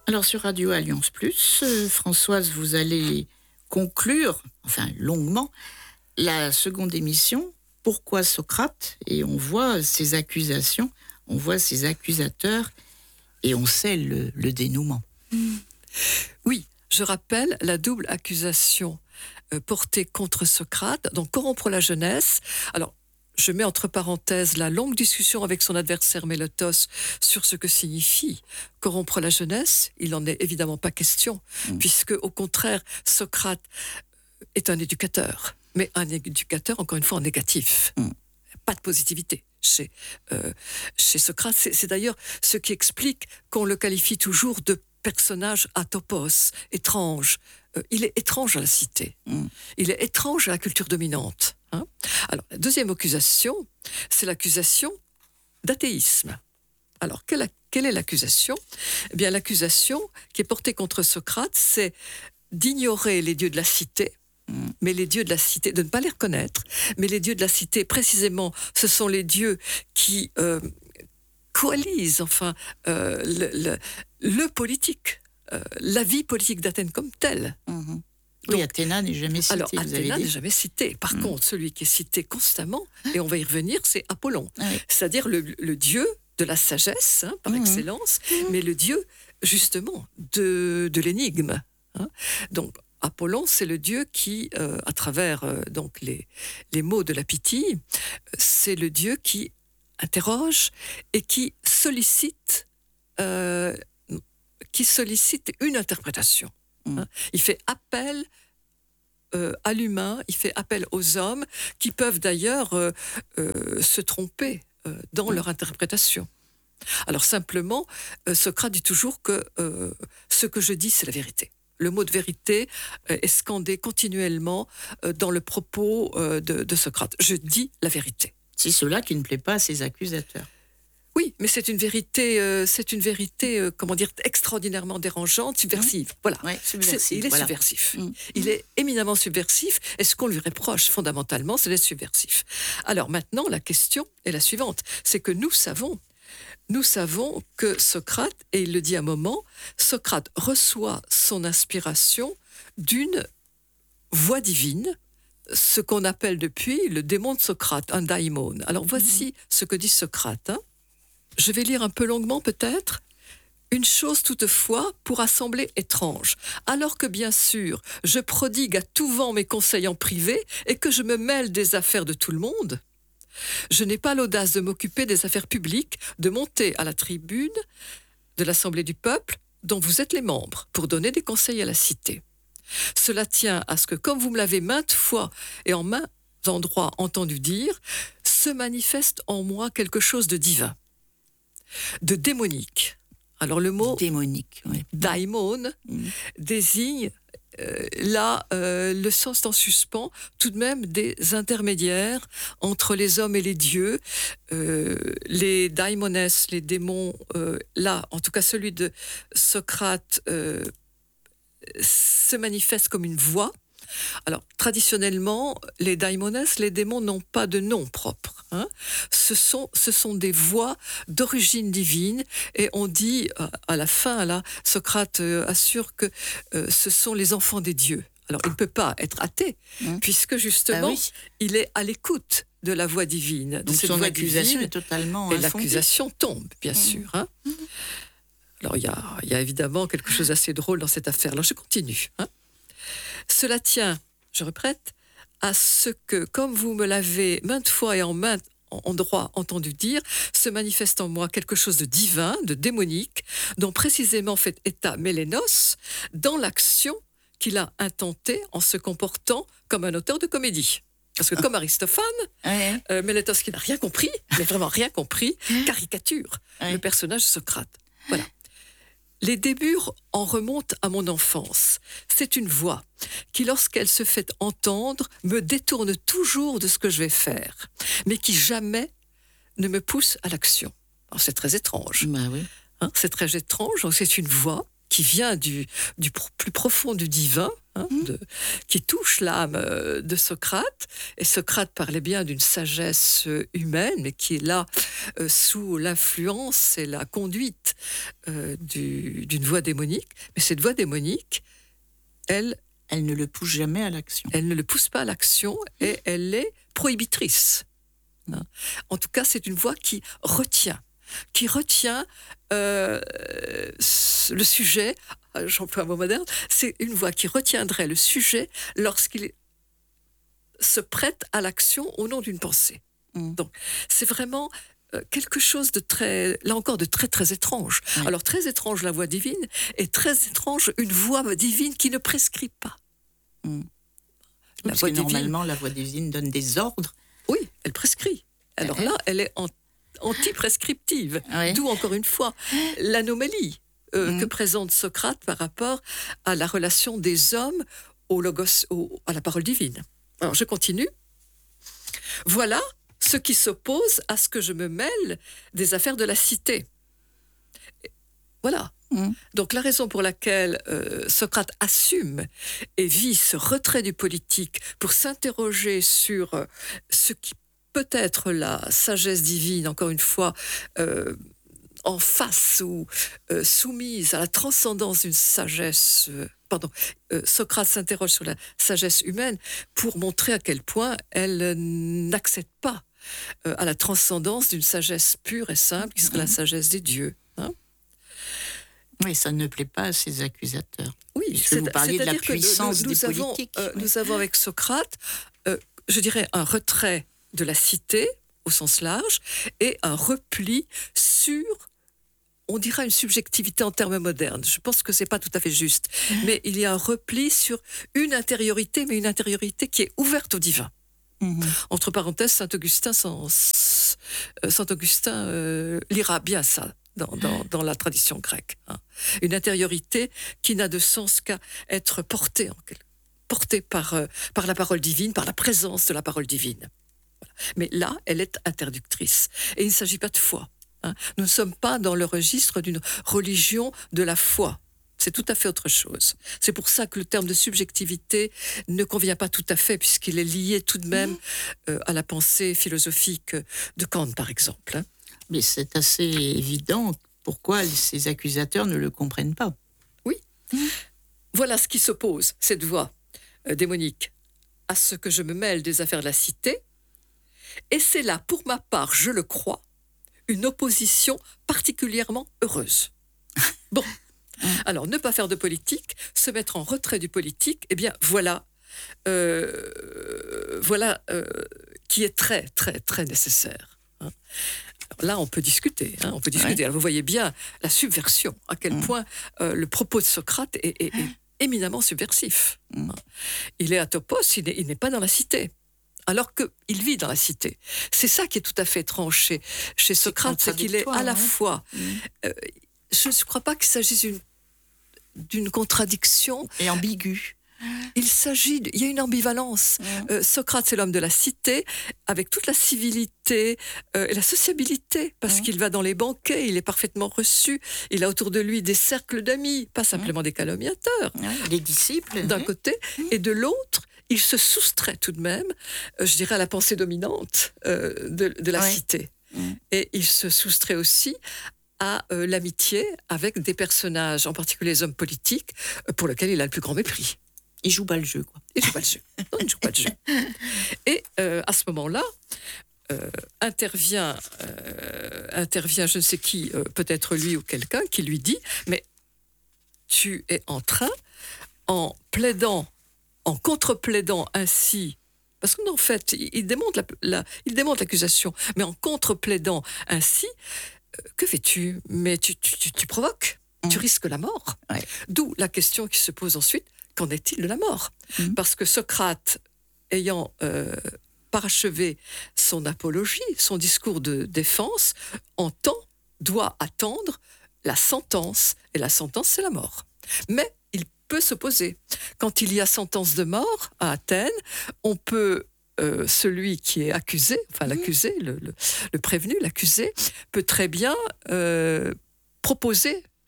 Alors sur Radio Alliance Plus, Françoise, vous allez conclure, enfin longuement, la seconde émission. Pourquoi Socrate? Et on voit ses accusations, on voit ses accusateurs, et on sait le dénouement. Oui, je rappelle la double accusation portée contre Socrate, donc corrompre la jeunesse. Alors, je mets entre parenthèses la longue discussion avec son adversaire Mélotos sur ce que signifie corrompre la jeunesse. Il n'en est évidemment pas question, puisque au contraire, Socrate est un éducateur, mais un éducateur, encore une fois, en négatif. Pas de positivité chez Socrate. C'est d'ailleurs ce qui explique qu'on le qualifie toujours de personnage atopos, étrange. Il est étrange à la cité. Il est étrange à la culture dominante. Alors, la deuxième accusation, c'est l'accusation d'athéisme. Alors, quelle est l'accusation? Eh bien, l'accusation qui est portée contre Socrate, c'est d'ignorer les dieux de la cité, mais les dieux de la cité, de ne pas les reconnaître, mais les dieux de la cité, précisément, ce sont les dieux qui coalisent, enfin, le politique, la vie politique d'Athènes comme telle. Oui, Athéna n'est jamais citée. Alors, Athéna n'est jamais cité. Par contre, celui qui est cité constamment, et on va y revenir, c'est Apollon. C'est-à-dire le dieu de la sagesse, par excellence, mais le dieu, justement, de l'énigme. Donc, Apollon, c'est le dieu qui, à travers donc les mots de la Pythie, c'est le dieu qui interroge et qui sollicite une interprétation. Il fait appel à l'humain, il fait appel aux hommes qui peuvent d'ailleurs se tromper dans leur interprétation. Alors simplement, Socrate dit toujours que ce que je dis, c'est la vérité. Le mot de vérité est scandé continuellement dans le propos de Socrate. Je dis la vérité. C'est cela qui ne plaît pas à ses accusateurs. Oui, mais c'est une vérité, comment dire, extraordinairement dérangeante, subversive. Voilà. Ouais, subversive, il est subversif. Il est éminemment subversif. Et ce qu'on lui reproche fondamentalement, c'est d'être subversif. Alors maintenant, la question est la suivante. C'est que nous savons que Socrate, et il le dit à un moment, Socrate reçoit son inspiration d'une voix divine, ce qu'on appelle depuis le démon de Socrate, un daimon. Alors voici ce que dit Socrate. Je vais lire un peu longuement peut-être. Une chose toutefois pourra sembler étrange, alors que bien sûr je prodigue à tout vent mes conseils en privé et que je me mêle des affaires de tout le monde. Je n'ai pas l'audace de m'occuper des affaires publiques, de monter à la tribune de l'Assemblée du peuple dont vous êtes les membres pour donner des conseils à la cité. Cela tient à ce que, comme vous me l'avez maintes fois et en maints endroits entendu dire, se manifeste en moi quelque chose de divin, de démonique. Alors le mot démonique, oui. daimon désigne le sens en suspens, tout de même des intermédiaires entre les hommes et les dieux. Les daimones, les démons, là, en tout cas celui de Socrate, se manifeste comme une voix. Alors, traditionnellement, les daimones, les démons n'ont pas de nom propre. Ce sont des voix d'origine divine, et on dit, à la fin, là, Socrate assure que ce sont les enfants des dieux. Alors, il ne peut pas être athée, puisque justement, il est à l'écoute de la voix divine. Donc, son accusation est totalement infondée. Et l'accusation tombe, bien sûr. Alors, il y a évidemment quelque chose d'assez drôle dans cette affaire. Alors, je continue. Cela tient, je répète, à ce que, comme vous me l'avez maintes fois et en maints endroits entendu dire, se manifeste en moi quelque chose de divin, de démonique, dont précisément fait état Mélénos dans l'action qu'il a intentée en se comportant comme un auteur de comédie. Parce que comme Aristophane, Mélénos, qui n'a rien compris, mais vraiment rien compris, caricature le personnage de Socrate. Voilà. Les débuts en remontent à mon enfance. C'est une voix qui, lorsqu'elle se fait entendre, me détourne toujours de ce que je vais faire, mais qui jamais ne me pousse à l'action. Alors, c'est très étrange. Bah oui. C'est très étrange. C'est une voix qui vient plus profond du divin, qui touche l'âme de Socrate. Et Socrate parlait bien d'une sagesse humaine, mais qui est là sous l'influence et la conduite d'une voix démonique. Mais cette voix démonique, elle ne le pousse jamais à l'action. Elle ne le pousse pas à l'action et elle est prohibitrice. En tout cas, c'est une voix qui retient le sujet. J'emploie un mot moderne. C'est une voix qui retiendrait le sujet lorsqu'il se prête à l'action au nom d'une pensée. Donc, c'est vraiment quelque chose de très, là encore, de très, très étrange. Alors, très étrange la voix divine, et très étrange une voix divine qui ne prescrit pas. Parce que normalement, la voix divine donne des ordres. Oui, elle prescrit. Alors là, elle est anti-prescriptive. D'où, encore une fois, l'anomalie que présente Socrate par rapport à la relation des hommes au logos, à la parole divine. Alors, je continue. Voilà ce qui s'oppose à ce que je me mêle des affaires de la cité. Voilà. Donc la raison pour laquelle Socrate assume et vit ce retrait du politique pour s'interroger sur ce qui peut être la sagesse divine, encore une fois, en face ou soumise à la transcendance d'une sagesse... Socrate s'interroge sur la sagesse humaine pour montrer à quel point elle n'accède pas à la transcendance d'une sagesse pure et simple, qui serait la sagesse des dieux. Oui, ça ne plaît pas à ses accusateurs. Oui, vous parliez de la puissance des politiques. Nous avons avec Socrate, je dirais, un retrait de la cité, au sens large, et un repli sur, on dirait, une subjectivité en termes modernes. Je pense que ce n'est pas tout à fait juste. Mais il y a un repli sur une intériorité, mais une intériorité qui est ouverte au divin. Entre parenthèses, Saint Augustin lira bien ça. Dans la tradition grecque. Une intériorité qui n'a de sens qu'à être portée par la parole divine, par la présence de la parole divine. Voilà. Mais là, elle est interductrice. Et il ne s'agit pas de foi. Nous ne sommes pas dans le registre d'une religion de la foi. C'est tout à fait autre chose. C'est pour ça que le terme de subjectivité ne convient pas tout à fait, puisqu'il est lié tout de même à la pensée philosophique de Kant, par exemple. Mais c'est assez évident pourquoi ces accusateurs ne le comprennent pas. Oui. Voilà ce qui s'oppose, cette voix démonique, à ce que je me mêle des affaires de la cité. Et c'est là, pour ma part, je le crois, une opposition particulièrement heureuse. Bon, alors ne pas faire de politique, se mettre en retrait du politique, eh bien voilà qui est très, très, très nécessaire. Là, on peut discuter. On peut discuter. Alors, vous voyez bien la subversion, à quel point le propos de Socrate est éminemment subversif. Il est à Topos, il n'est pas dans la cité, alors qu'il vit dans la cité. C'est ça qui est tout à fait étrange chez Socrate, c'est qu'il est à la fois... je ne crois pas qu'il s'agisse d'une contradiction. Et ambiguë. Il y a une ambivalence. Socrate, c'est l'homme de la cité, avec toute la civilité et la sociabilité, parce qu'il va dans les banquets, il est parfaitement reçu, il a autour de lui des cercles d'amis, pas simplement des calomniateurs. Les disciples. D'un côté, et de l'autre, il se soustrait tout de même, je dirais, à la pensée dominante de la cité. Et il se soustrait aussi à l'amitié avec des personnages, en particulier les hommes politiques, pour lesquels il a le plus grand mépris. Il joue pas le jeu, quoi. Il joue pas le jeu. Non, il joue pas le jeu. Et à ce moment-là, intervient je ne sais qui, peut-être lui ou quelqu'un, qui lui dit « Mais tu es en train, en contre-plaidant ainsi, parce qu'en fait, il démonte l'accusation, mais en contre-plaidant ainsi, que fais-tu? Mais tu provoques, tu risques la mort. » D'où la question qui se pose ensuite, qu'en est-il de la mort? Parce que Socrate, ayant parachevé son apologie, son discours de défense, doit attendre la sentence, et la sentence, c'est la mort. Mais il peut s'opposer. Quand il y a sentence de mort à Athènes, on peut... celui qui est accusé, enfin l'accusé, le prévenu, l'accusé, peut très bien proposer,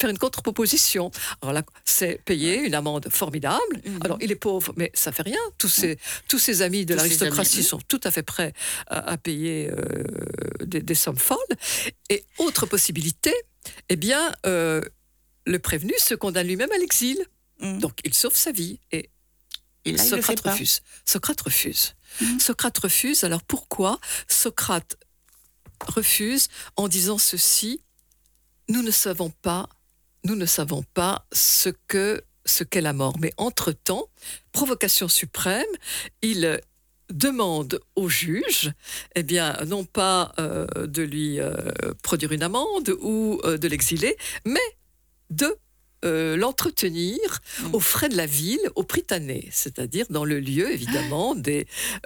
faire une contre-proposition. Alors là, c'est payer une amende formidable. Alors, il est pauvre, mais ça fait rien. Tous ses amis de l'aristocratie sont tout à fait prêts à payer des sommes folles. Et autre possibilité, eh bien, le prévenu se condamne lui-même à l'exil. Donc, il sauve sa vie. Et là, Socrate refuse. Socrate refuse. Socrate refuse. Alors, pourquoi Socrate refuse en disant ceci: nous ne savons pas ce qu'est la mort. Mais entre-temps, provocation suprême, il demande au juge, eh bien, non pas de lui produire une amende ou de l'exiler, mais de l'entretenir aux frais de la ville, au Prytanée, c'est-à-dire dans le lieu, évidemment, des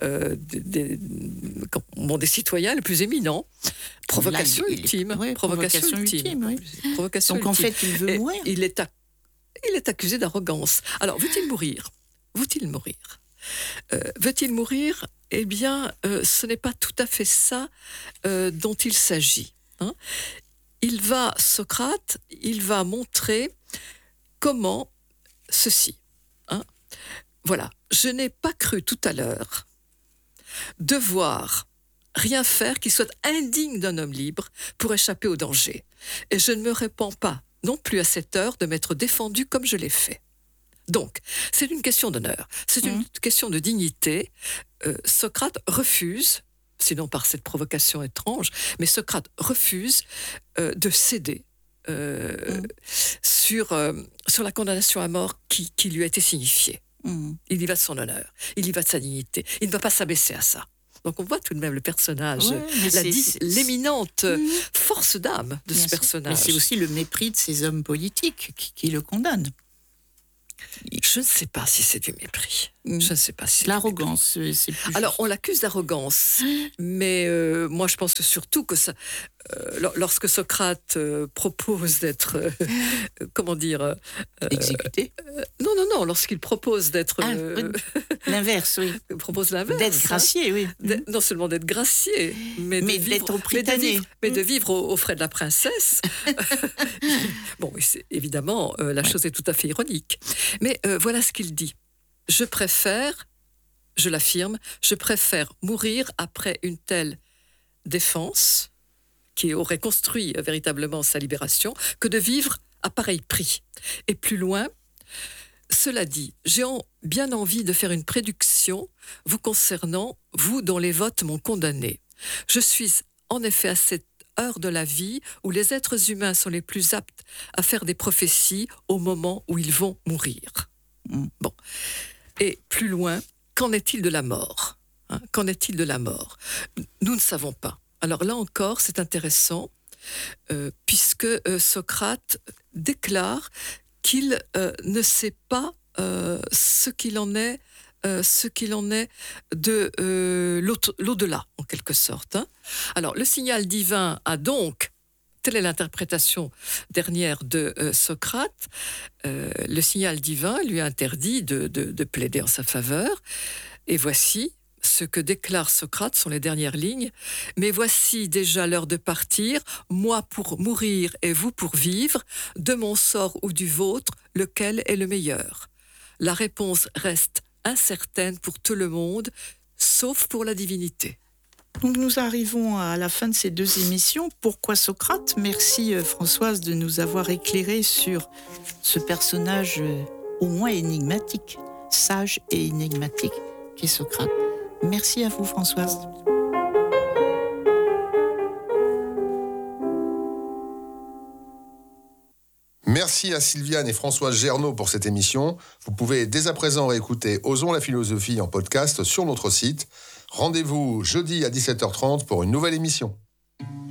citoyens les plus éminents. Provocation ultime. Oui, provocation ultime. Oui. Provocation Donc, ultime. En fait, il veut mourir. Il est accusé d'arrogance. Alors, veut-il mourir ? Veut-il mourir ? Eh bien, ce n'est pas tout à fait ça dont il s'agit. Socrate va montrer comment ceci. Voilà, je n'ai pas cru tout à l'heure devoir rien faire qui soit indigne d'un homme libre pour échapper au danger. Et je ne me répands pas non plus à cette heure de m'être défendu comme je l'ai fait. Donc, c'est une question d'honneur, c'est une question de dignité. Socrate refuse, sinon par cette provocation étrange, mais Socrate refuse de céder sur la condamnation à mort qui lui a été signifiée. Il y va de son honneur, il y va de sa dignité, il ne va pas s'abaisser à ça. Donc on voit tout de même le personnage, l'éminente force d'âme de ce personnage. Mais c'est aussi le mépris de ces hommes politiques qui le condamnent. Je ne sais pas si c'est du mépris. Je ne sais pas si c'est l'arrogance. C'est plus alors, on l'accuse d'arrogance, mais moi, je pense que surtout que ça, lorsque Socrate propose d'être, exécuté. Non, lorsqu'il propose d'être l'inverse, oui. Propose l'inverse. D'être gracié, oui. Non seulement d'être gracié, mais d'être au Prytanée. Mais de vivre aux frais de la princesse. Bon, évidemment, la chose est tout à fait ironique. Mais voilà ce qu'il dit. Je l'affirme, je préfère mourir après une telle défense qui aurait construit véritablement sa libération que de vivre à pareil prix. Et plus loin, cela dit, j'ai bien envie de faire une prédiction vous concernant, vous dont les votes m'ont condamné. Je suis en effet à cette heure de la vie où les êtres humains sont les plus aptes à faire des prophéties au moment où ils vont mourir. Bon. Et plus loin, qu'en est-il de la mort ? Qu'en est-il de la mort ? Nous ne savons pas. Alors là encore, c'est intéressant, puisque Socrate déclare qu'il ne sait pas ce qu'il en est de l'au-delà, en quelque sorte. Alors, le signal divin a donc, telle est l'interprétation dernière de Socrate, le signal divin lui interdit de plaider en sa faveur. Et voici ce que déclare Socrate, sont les dernières lignes. « Mais voici déjà l'heure de partir, moi pour mourir et vous pour vivre, de mon sort ou du vôtre, lequel est le meilleur ? La réponse reste incertaine pour tout le monde, sauf pour la divinité. » Donc nous arrivons à la fin de ces deux émissions. Pourquoi Socrate ? Merci Françoise de nous avoir éclairé sur ce personnage au moins énigmatique, sage et énigmatique qu'est Socrate. Merci à vous Françoise. Merci à Sylviane et Françoise Gernaud pour cette émission. Vous pouvez dès à présent réécouter Osons la philosophie en podcast sur notre site. Rendez-vous jeudi à 17h30 pour une nouvelle émission.